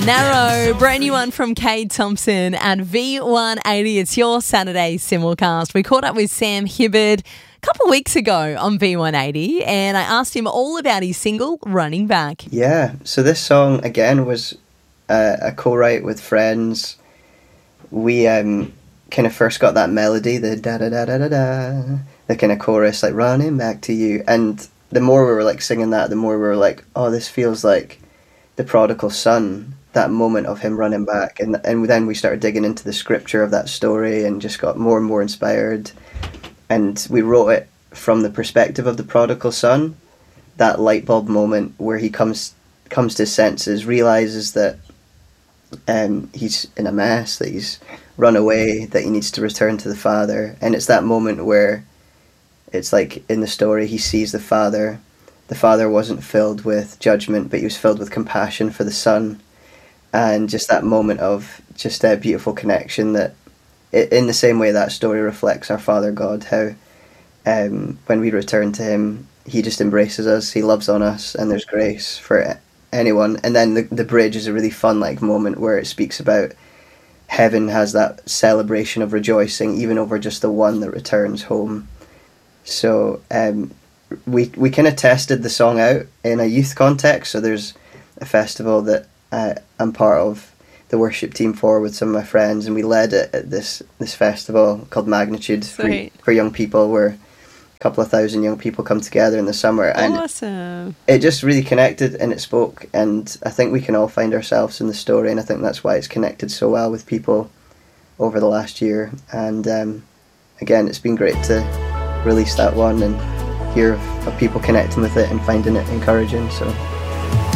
Narrow, brand new one from Cade Thompson and V180. It's your Saturday simulcast. We caught up with Sam Hibbard a couple of weeks ago on V180 and I asked him all about his single, Running Back. Yeah, so this song, again, was a co-write with friends. We kind of first got that melody, the da-da-da-da-da-da, the kind of chorus, like, running back to you. And the more we were, like, singing that, the more we were like, oh, this feels like the prodigal son, that moment of him running back. And then we started digging into the scripture of that story and just got more and more inspired. And we wrote it from the perspective of the prodigal son, that light bulb moment where he comes to his senses, realizes that he's in a mess, that he's run away, that he needs to return to the father. And it's that moment where it's like in the story he sees the father. The father wasn't filled with judgment, but he was filled with compassion for the son. And just that moment of just a beautiful connection that, in the same way that story reflects our Father God, how when we return to him, he just embraces us, he loves on us, and there's grace for anyone. And then the bridge is a really fun moment where it speaks about heaven has that celebration of rejoicing even over just the one that returns home. So we kind of tested the song out in a youth context. So there's a festival that I'm part of the worship team for with some of my friends, and we led it at this festival called Magnitude for young people, where a couple of thousand young people come together in the summer. And awesome. It just really connected and it spoke, and I think we can all find ourselves in the story, and I think that's why it's connected so well with people over the last year. And again, it's been great to release that one and hear of people connecting with it and finding it encouraging. So